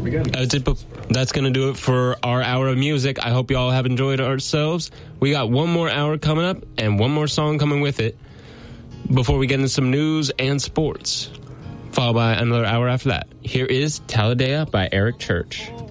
be good. That's going to do it for our hour of music. I hope you all have enjoyed ourselves. We got one more hour coming up and one more song coming with it before we get into some news and sports, followed by another hour after that. Here is Talladega by Eric Church.